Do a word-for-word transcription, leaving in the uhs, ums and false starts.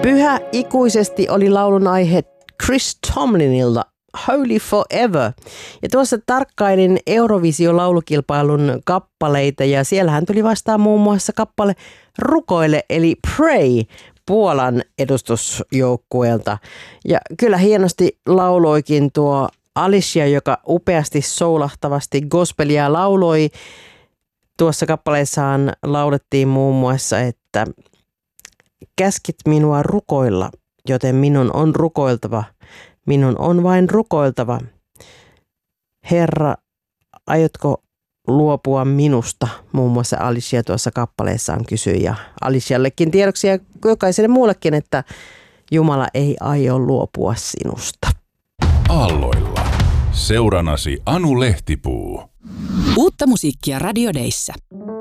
Pyhä ikuisesti oli laulun aihe Chris Tomlinilta Holy Forever. Ja tuossa tarkkailin Eurovisio-laulukilpailun kappaleita ja siellähän tuli vastaan muun muassa kappale Rukoile eli Pray Puolan edustusjoukkueelta. Ja kyllä hienosti lauloikin tuo Alicia, joka upeasti soulahtavasti gospelia lauloi. Tuossa kappaleessaan laulettiin muun muassa, että käskit minua rukoilla, joten minun on rukoiltava. Minun on vain rukoiltava. Herra, aiotko luopua minusta? Muun muassa Alicia tuossa kappaleessaan kysyi. Ja Aliciallekin tiedoksi ja jokaiselle muullekin, että Jumala ei aio luopua sinusta. Aalloilla. Seuranasi Anu Lehtipuu. Uutta musiikkia Radio Dayssä.